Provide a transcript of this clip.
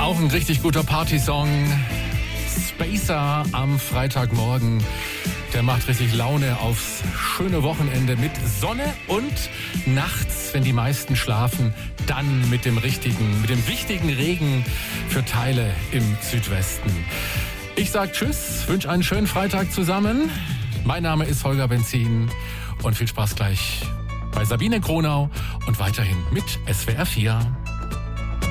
Auch ein richtig guter Partysong. Spacer am Freitagmorgen. Der macht richtig Laune aufs schöne Wochenende mit Sonne und nachts, wenn die meisten schlafen, dann mit dem wichtigen Regen für Teile im Südwesten. Ich sag Tschüss, wünsche einen schönen Freitag zusammen. Mein Name ist Holger Benzin und viel Spaß gleich bei Sabine Kronau und weiterhin mit SWR 4.